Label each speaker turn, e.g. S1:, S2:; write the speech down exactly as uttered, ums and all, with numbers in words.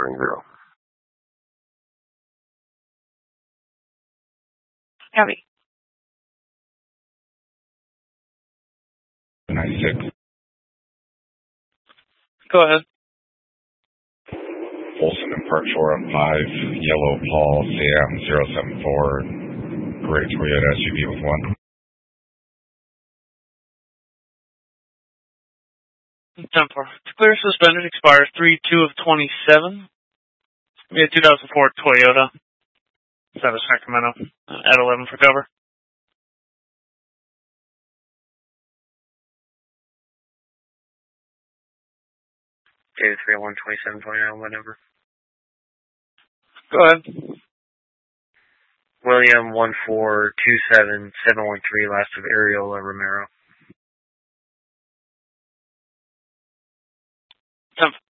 S1: starting zero.
S2: Copy.
S3: ninety-six.
S2: Go ahead.
S3: Olson and Park Shore on five, Yellow Paul, Sam zero seven four, Gray Toyota S U V with one.
S2: ten four. Clear suspended expires three two of twenty-seven. We had two thousand four Toyota. Out of Sacramento. Uh, at eleven for cover.
S4: Data three one twenty-seven twenty-nine, whatever.
S2: Go ahead.
S4: William one four two seven seven one three, last of Ariola Romero.
S2: ten